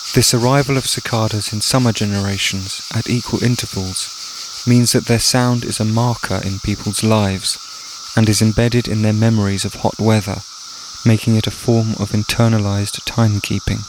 This arrival of cicadas in summer generations at equal intervals means that their sound is a marker in people's lives and is embedded in their memories of hot weather, making it a form of internalized timekeeping.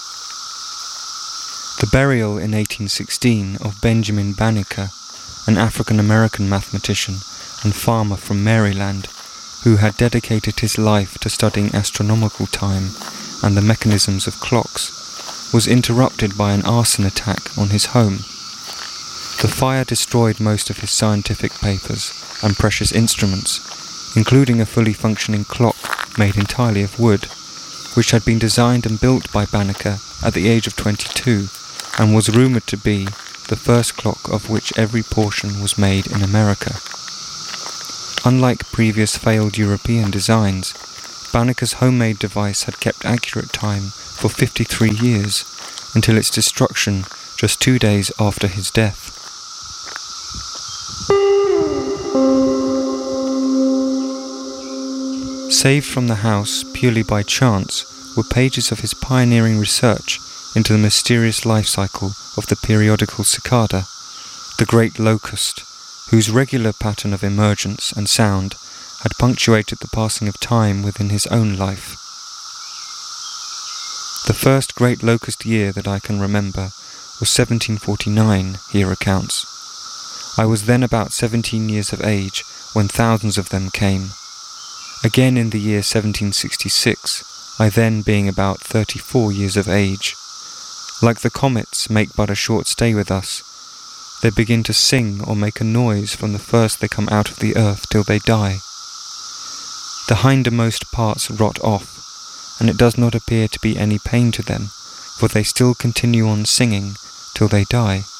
The burial in 1816 of Benjamin Banneker, an African-American mathematician and farmer from Maryland, who had dedicated his life to studying astronomical time and the mechanisms of clocks, was interrupted by an arson attack on his home. The fire destroyed most of his scientific papers and precious instruments, including a fully functioning clock made entirely of wood, which had been designed and built by Banneker at the age of 22 and was rumoured to be the first clock of which every portion was made in America. Unlike previous failed European designs, Banneker's homemade device had kept accurate time for 53 years, until its destruction just 2 days after his death. Saved from the house purely by chance were pages of his pioneering research into the mysterious life cycle of the periodical cicada, the great locust, whose regular pattern of emergence and sound had punctuated the passing of time within his own life. The first great locust year that I can remember was 1749, he recounts. I was then about 17 years of age when thousands of them came. Again in the year 1766, I then being about 34 years of age. Like the comets make but a short stay with us, they begin to sing or make a noise from the first they come out of the earth till they die. The hindermost parts rot off, and it does not appear to be any pain to them, for they still continue on singing till they die.